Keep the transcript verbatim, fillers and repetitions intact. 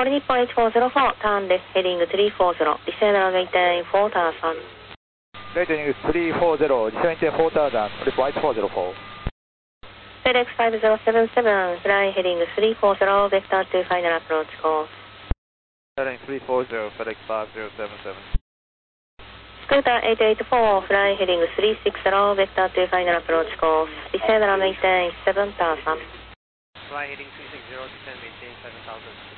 All Nippon はちフォーゼロフォー、ターンです。ヘディングさんフォーゼロ、リセーナーメイテインフォーターさん。 レイティングさんフォーゼロ、リセーナーメイテインフォーターさん、トリプル いちフォーゼロフォー。 フェデックスごゼロななな、フライヘディングさんフォーゼロ、ベクターにファイナルアプローチコース。 Heading three four zero, FedEx five zero seven seven. スクーターはちはちよん、フライヘディングさんろくゼロ、ベクターにファイナルアプローチコース。リセーナーメイテインななターさん。 Fly heading three six zero, descend maintain seven thousand.